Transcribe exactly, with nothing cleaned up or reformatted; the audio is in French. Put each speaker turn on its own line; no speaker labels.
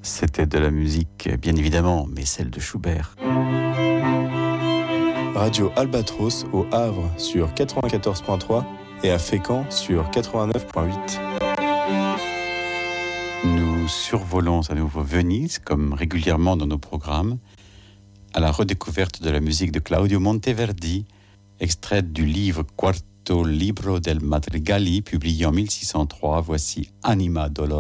C'était de la musique, bien évidemment, mais celle de Schubert.
Radio Albatros au Havre sur quatre-vingt-quatorze virgule trois et à Fécamp sur quatre-vingt-neuf virgule huit.
Nous survolons à nouveau Venise, comme régulièrement dans nos programmes, à la redécouverte de la musique de Claudio Monteverdi, extraite du livre Quarto Libro del Madrigali, publié en mille six cent trois. Voici Anima Dolor.